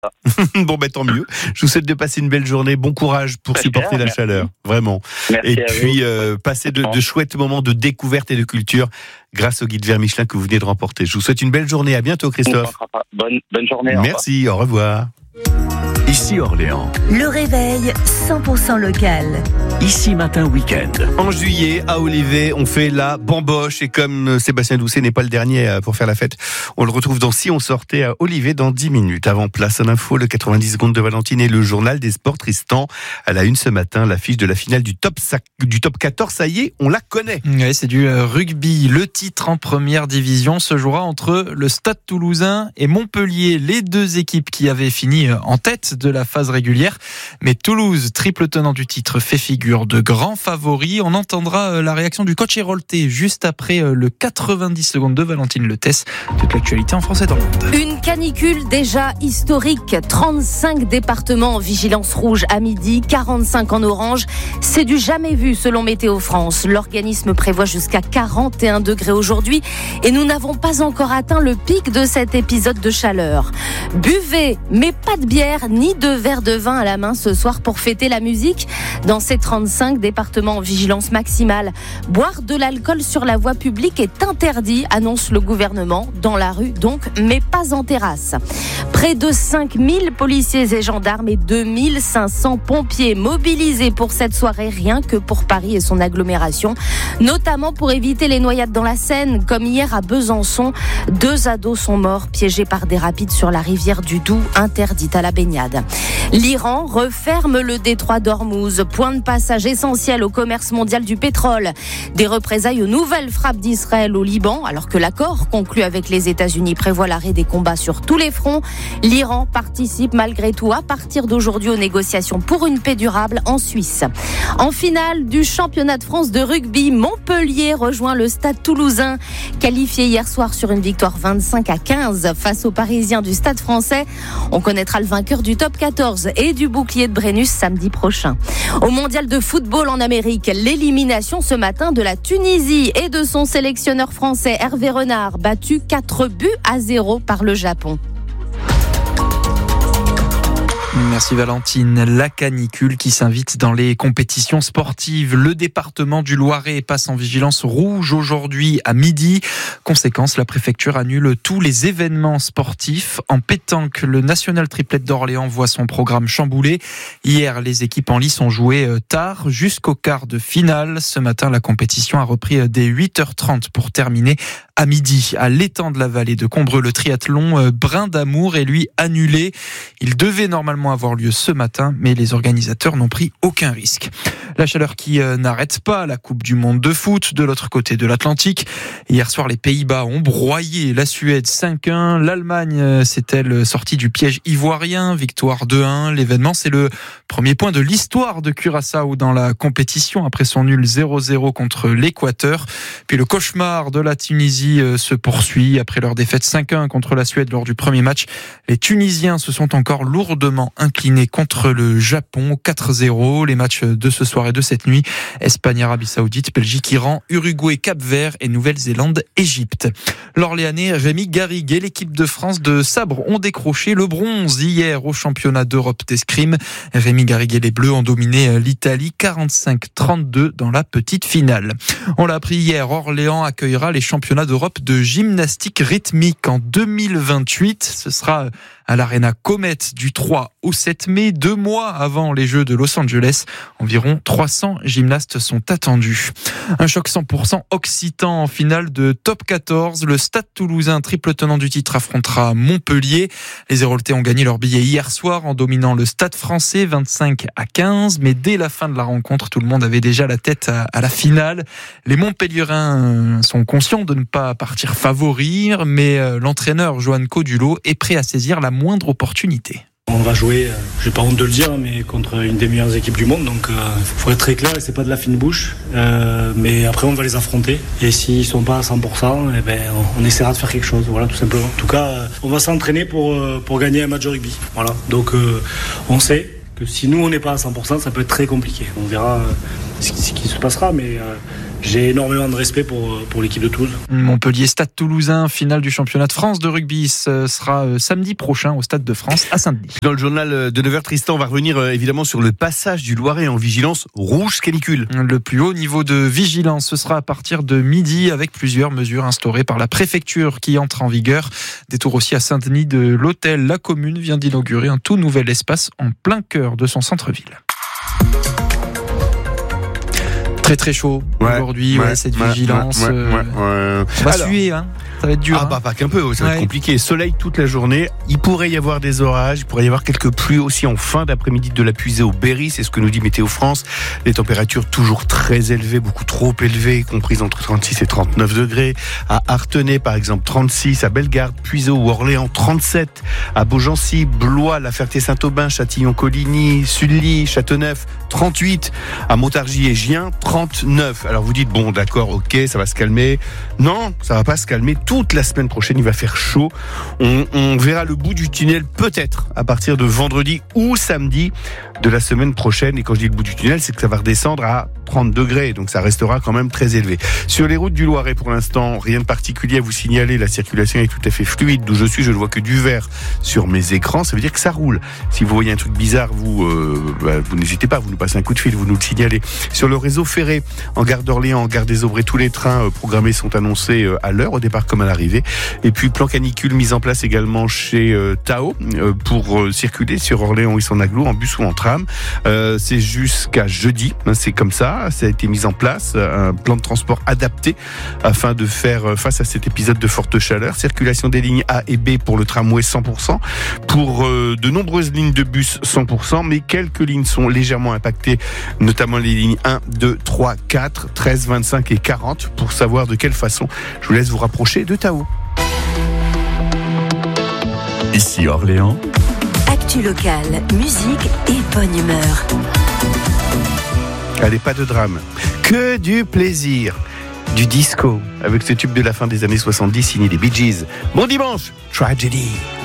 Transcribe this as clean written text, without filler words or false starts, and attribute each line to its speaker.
Speaker 1: Bon, tant mieux. Je vous souhaite de passer une belle journée. Bon courage pour supporter la chaleur. Vraiment.
Speaker 2: Merci
Speaker 1: et puis, passer de chouettes moments de découverte et de culture grâce au guide Vert Michelin que vous venez de remporter. Je vous souhaite une belle journée. À bientôt, Christophe.
Speaker 2: Bonne journée.
Speaker 1: Merci. Au revoir.
Speaker 3: Ici Orléans.
Speaker 4: Le réveil 100% local.
Speaker 3: Ici Matin Week-end.
Speaker 1: En juillet, à Olivet, on fait la bamboche. Et comme Sébastien Doucet n'est pas le dernier pour faire la fête, on le retrouve dans Si on sortait à Olivet dans 10 minutes. Avant, place à l'info, le 90 secondes de Valentine et le journal des sports. Tristan, à la une ce matin, l'affiche de la finale du top 14. Ça y est, on la connaît.
Speaker 5: Oui, c'est du rugby. Le titre en première division se jouera entre le Stade Toulousain et Montpellier. Les deux équipes qui avaient fini en tête de la phase régulière. Mais Toulouse, triple tenant du titre, fait figure de grand favori. On entendra la réaction du coach Hérolté juste après le 90 secondes de Valentine Letès. Toute l'actualité en français dans le monde.
Speaker 4: Une canicule déjà historique. 35 départements en vigilance rouge à midi, 45 en orange. C'est du jamais vu selon Météo France. L'organisme prévoit jusqu'à 41 degrés aujourd'hui et nous n'avons pas encore atteint le pic de cet épisode de chaleur. Buvez, mais pas de bière ni de verre de vin à la main ce soir pour fêter la musique. Dans ces 35 départements en vigilance maximale, boire de l'alcool sur la voie publique est interdit, annonce le gouvernement. Dans la rue donc, mais pas en terrasse. Près de 5000 policiers et gendarmes et 2500 pompiers mobilisés pour cette soirée, rien que pour Paris et son agglomération, notamment pour éviter les noyades dans la Seine, comme hier à Besançon. 2 ados sont morts piégés par des rapides sur la rivière du Doubs, interdite à la baignade. L'Iran referme le détroit d'Ormuz, point de passage essentiel au commerce mondial du pétrole. Des représailles aux nouvelles frappes d'Israël au Liban, alors que l'accord conclu avec les États-Unis prévoit l'arrêt des combats sur tous les fronts. L'Iran participe malgré tout à partir d'aujourd'hui aux négociations pour une paix durable en Suisse. En finale du championnat de France de rugby, Montpellier rejoint le Stade Toulousain, qualifié hier soir sur une victoire 25-15 face aux Parisiens du Stade Français. On connaîtra le vainqueur du top 14 et du bouclier de Brennus samedi prochain. Au mondial de football en Amérique, l'élimination ce matin de la Tunisie et de son sélectionneur français Hervé Renard, battu 4-0 par le Japon.
Speaker 5: Merci Valentine. La canicule qui s'invite dans les compétitions sportives. Le département du Loiret passe en vigilance rouge aujourd'hui à midi. Conséquence, la préfecture annule tous les événements sportifs. En pétanque, le National Triplet d'Orléans voit son programme chamboulé. Hier, les équipes en lice ont joué tard jusqu'au quart de finale. Ce matin, la compétition a repris dès 8h30 pour terminer à midi. À l'étang de la vallée de Combreux, le triathlon Brin d'Amour est lui annulé. Il devait normalement avoir lieu ce matin, mais les organisateurs n'ont pris aucun risque. La chaleur qui n'arrête pas la Coupe du Monde de foot de l'autre côté de l'Atlantique. Hier soir, les Pays-Bas ont broyé la Suède 5-1. L'Allemagne s'est-elle sortie du piège ivoirien, victoire 2-1. L'événement, c'est le premier point de l'histoire de Curaçao dans la compétition après son nul 0-0 contre l'Équateur. Puis le cauchemar de la Tunisie se poursuit après leur défaite 5-1 contre la Suède lors du premier match. Les Tunisiens se sont encore lourdement inclinés contre le Japon 4-0. Les matchs de ce soir et de cette nuit: Espagne, Arabie Saoudite, Belgique, Iran, Uruguay, Cap-Vert et Nouvelle-Zélande, Égypte. L'Orléanais Rémi Garrigues et l'équipe de France de sabre ont décroché le bronze hier au championnat d'Europe d'escrime. Rémi Garrigues et les Bleus ont dominé l'Italie 45-32 dans la petite finale. On l'a appris hier, Orléans accueillera les championnats d'Europe de gymnastique rythmique en 2028. Ce sera à l'Arena Comet du 3 au 7 mai, 2 mois avant les Jeux de Los Angeles. Environ 300 gymnastes sont attendus. Un choc 100% occitan en finale de top 14. Le Stade Toulousain, triple tenant du titre, affrontera Montpellier. Les Héroltais ont gagné leur billet hier soir en dominant le Stade Français 25-15. Mais dès la fin de la rencontre, tout le monde avait déjà la tête à la finale. Les Montpelliérains sont conscients de ne pas partir favoris, mais l'entraîneur Johan Codulot est prêt à saisir la moindre opportunité.
Speaker 6: On va jouer, j'ai pas honte de le dire, mais contre une des meilleures équipes du monde, donc faut être très clair, et c'est pas de la fine bouche, mais après on va les affronter, et s'ils sont pas à 100%, on essaiera de faire quelque chose, voilà, tout simplement. En tout cas, on va s'entraîner pour gagner un match de rugby, voilà. Donc on sait que si nous on n'est pas à 100%, ça peut être très compliqué. On verra ce qui se passera, mais j'ai énormément de respect pour l'équipe de Toulouse.
Speaker 5: Montpellier, Stade Toulousain, finale du championnat de France de rugby. Ce sera samedi prochain au Stade de France à Saint-Denis.
Speaker 1: Dans le journal de 9h, Tristan, on va revenir évidemment sur le passage du Loiret en vigilance rouge canicule.
Speaker 5: Le plus haut niveau de vigilance, ce sera à partir de midi avec plusieurs mesures instaurées par la préfecture qui entrent en vigueur. Détour aussi à Saint-Denis de l'hôtel. La commune vient d'inaugurer un tout nouvel espace en plein cœur de son centre-ville. Très très chaud aujourd'hui, cette vigilance. On va suer, ça va être dur.
Speaker 1: Pas qu'un peu, ça va être compliqué. Soleil toute la journée, il pourrait y avoir des orages, il pourrait y avoir quelques pluies aussi en fin d'après-midi de la puisée au Berry, c'est ce que nous dit Météo France. Les températures toujours très élevées, beaucoup trop élevées, comprises entre 36 et 39 degrés. À Artenay par exemple 36, à Bellegarde, Puiseaux ou Orléans 37, à Beaugency, Blois, La Ferté-Saint-Aubin, Châtillon-Coligny, Sully, Châteauneuf 38, à Montargis et Gien 39. Alors vous dites bon d'accord, ok, ça va se calmer. Non, ça va pas se calmer. Toute la semaine prochaine, il va faire chaud. On verra le bout du tunnel peut-être à partir de vendredi ou samedi de la semaine prochaine. Et quand je dis le bout du tunnel, c'est que ça va redescendre à 30 degrés. Donc ça restera quand même très élevé. Sur les routes du Loiret, pour l'instant, rien de particulier à vous signaler. La circulation est tout à fait fluide. D'où je suis, je ne vois que du vert sur mes écrans. Ça veut dire que ça roule. Si vous voyez un truc bizarre, vous n'hésitez pas. Vous nous passez un coup de fil, vous nous le signalez. Sur le réseau ferré, en gare d'Orléans, en gare des Aubrais, tous les trains programmés sont annoncés à l'heure, au départ comme à l'arrivée. Et puis plan canicule mis en place également chez Tao pour circuler sur Orléans et son aglo en bus ou en tram. C'est jusqu'à jeudi, c'est comme ça. Ça a été mis en place, un plan de transport adapté afin de faire face à cet épisode de forte chaleur. Circulation des lignes A et B pour le tramway 100%, pour de nombreuses lignes de bus 100%, mais quelques lignes sont légèrement impactées, notamment les lignes 1, 2, 3, 4, 13, 25 et 40. Pour savoir de quelle façon, je vous laisse vous rapprocher de Tao.
Speaker 3: Ici Orléans.
Speaker 2: Actu locale, musique et bonne humeur.
Speaker 1: Allez, pas de drame, que du plaisir, du disco, avec ce tube de la fin des années 70 signé des Bee Gees. Bon dimanche, Tragedy.